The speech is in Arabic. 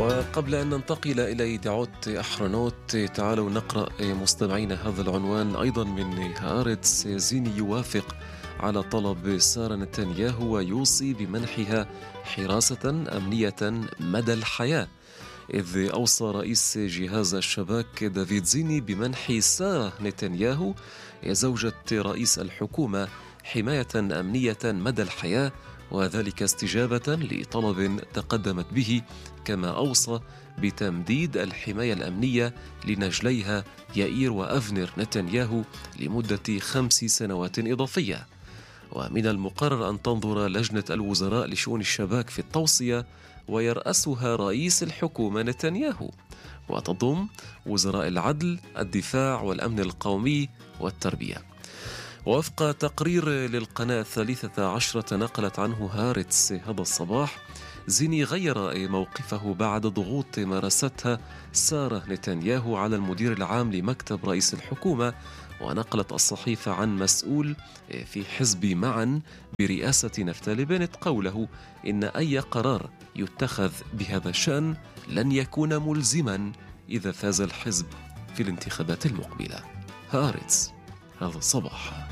وقبل أن ننتقل إلى يدعوت أحرنوت، تعالوا نقرأ مستمعين هذا العنوان أيضا من هآرتس. زيني يوافق على طلب سارة نتنياهو ويوصي بمنحها حراسة أمنية مدى الحياة، إذ أوصى رئيس جهاز الشباك دافيد زيني بمنح سارة نتنياهو زوجة رئيس الحكومة حماية أمنية مدى الحياة، وذلك استجابة لطلب تقدمت به، كما أوصى بتمديد الحماية الأمنية لنجليها يائير وأفنر نتنياهو لمدة 5 سنوات إضافية. ومن المقرر أن تنظر لجنة الوزراء لشؤون الشباك في التوصية، ويرأسها رئيس الحكومة نتنياهو، وتضم وزراء العدل، الدفاع والأمن القومي والتربية. ووفق تقرير للقناة 13 نقلت عنه هآرتس هذا الصباح، زيني غير موقفه بعد ضغوط مارستها سارة نتنياهو على المدير العام لمكتب رئيس الحكومة. ونقلت الصحيفة عن مسؤول في حزب معا برئاسة نفتالي بنت قوله إن أي قرار يتخذ بهذا الشأن لن يكون ملزما إذا فاز الحزب في الانتخابات المقبلة. هآرتس هذا الصباح.